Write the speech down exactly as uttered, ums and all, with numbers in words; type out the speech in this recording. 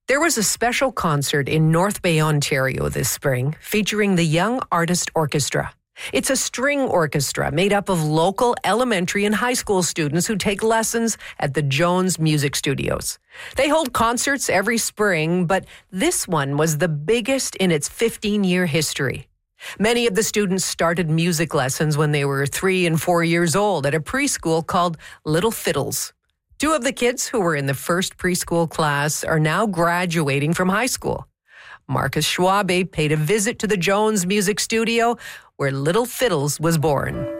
There was a special concert in North Bay, Ontario this spring featuring the Young Artist Orchestra. It's a string orchestra made up of local elementary and high school students who take lessons at the Jones Music Studios. They hold concerts every spring, but this one was the biggest in its fifteen-year history. Many of the students started music lessons when they were three and four years old at a preschool called Little Fiddles. Two of the kids who were in the first preschool class are now graduating from high school. Marcus Schwabe paid a visit to the Jones Music Studio, where Little Fiddles was born.